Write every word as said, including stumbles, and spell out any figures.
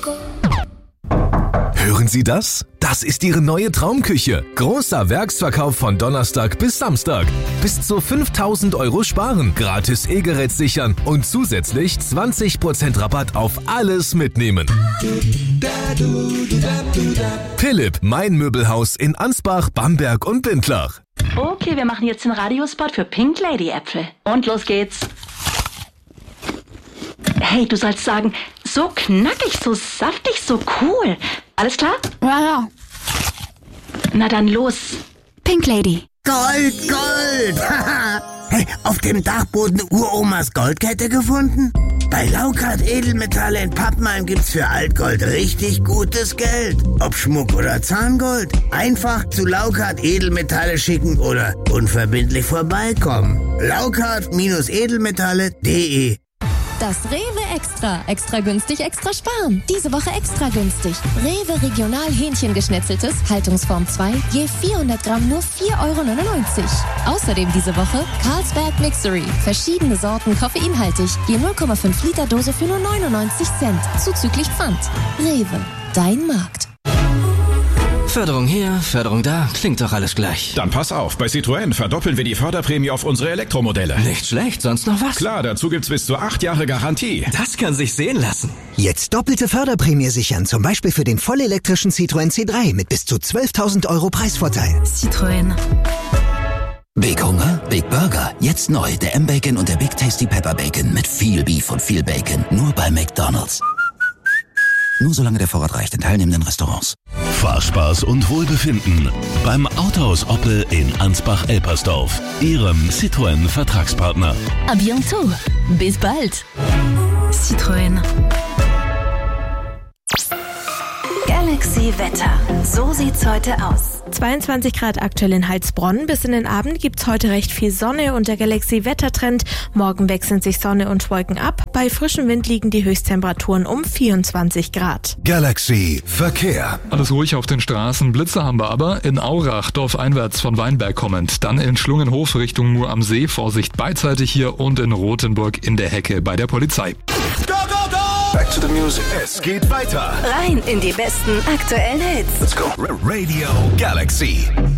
Hören Sie das? Das ist Ihre neue Traumküche. Großer Werksverkauf von Donnerstag bis Samstag. Bis zu fünftausend Euro sparen, gratis E-Gerät sichern und zusätzlich zwanzig Prozent Rabatt auf alles mitnehmen. Philipp, mein Möbelhaus in Ansbach, Bamberg und Bindlach. Okay, wir machen jetzt den Radiospot für Pink Lady Äpfel. Und los geht's. Hey, du sollst sagen, so knackig, so saftig, so cool. Alles klar? Ja, ja. Na dann los. Pink Lady. Gold, Gold! Hey, auf dem Dachboden Uromas Goldkette gefunden? Bei Laukart Edelmetalle in Pappenheim gibt's für Altgold richtig gutes Geld. Ob Schmuck oder Zahngold. Einfach zu Laukart Edelmetalle schicken oder unverbindlich vorbeikommen. Laukart-edelmetalle punkt de. Das Rewe Extra. Extra günstig, extra sparen. Diese Woche extra günstig. Rewe Regional Hähnchengeschnetzeltes, Haltungsform zwei, je vierhundert Gramm nur vier Euro neunundneunzig. Außerdem diese Woche Carlsberg Mixery. Verschiedene Sorten koffeinhaltig, je null Komma fünf Liter Dose für nur neunundneunzig Cent. Zuzüglich Pfand. Rewe, dein Markt. Förderung hier, Förderung da, klingt doch alles gleich. Dann pass auf, bei Citroën verdoppeln wir die Förderprämie auf unsere Elektromodelle. Nicht schlecht, sonst noch was? Klar, dazu gibt's bis zu acht Jahre Garantie. Das kann sich sehen lassen. Jetzt doppelte Förderprämie sichern, zum Beispiel für den vollelektrischen Citroën C drei mit bis zu zwölftausend Euro Preisvorteil. Citroën. Big Hunger, Big Burger. Jetzt neu, der M-Bacon und der Big Tasty Pepper Bacon mit viel Beef und viel Bacon. Nur bei McDonald's. Nur solange der Vorrat reicht in teilnehmenden Restaurants. Fahrspaß und Wohlbefinden beim Autohaus Oppel in Ansbach-Elpersdorf, Ihrem Citroën-Vertragspartner. A bientôt. Bis bald. Citroën. Galaxy Wetter. So sieht's heute aus. zweiundzwanzig Grad aktuell in Heilsbronn. Bis in den Abend gibt's heute recht viel Sonne und der Galaxy-Wettertrend. Morgen wechseln sich Sonne und Wolken ab. Bei frischem Wind liegen die Höchsttemperaturen um vierundzwanzig Grad. Galaxy Verkehr. Alles ruhig auf den Straßen. Blitze haben wir aber in Aurach, dorfeinwärts von Weinberg kommend. Dann in Schlungenhof Richtung Mur am See. Vorsicht beidseitig hier und in Rothenburg in der Hecke bei der Polizei. Go, go, go! Back to the music. Es geht weiter. Rein in die besten aktuellen Hits. Let's go. Radio Galaxy.